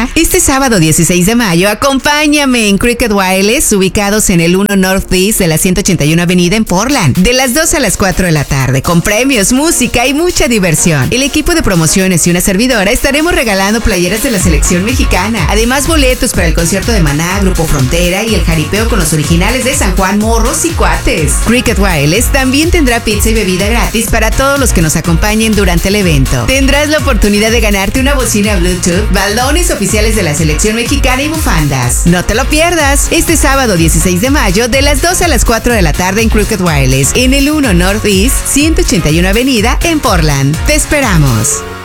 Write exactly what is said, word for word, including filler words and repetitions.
Hola, este sábado dieciséis de mayo, acompáñame en Cricket Wireless, ubicados en el uno Northeast de la ciento ochenta y uno Avenida en Portland, de las dos a las cuatro de la tarde, con premios, música y mucha diversión. El equipo de promociones y una servidora estaremos regalando playeras de la selección mexicana, además boletos para el concierto de Maná, Grupo Frontera y el jaripeo con los originales de San Juan, Morros y Cuates. Cricket Wireless también tendrá pizza y bebida gratis para todos los que nos acompañen durante el evento. Tendrás la oportunidad de ganarte una bocina Bluetooth, balones oficiales de la selección mexicana y bufandas. No te lo pierdas, este sábado dieciséis de mayo de las dos a las cuatro de la tarde en Cricket Wireless, en el uno Northeast ciento ochenta y uno Avenida en Portland. Te esperamos.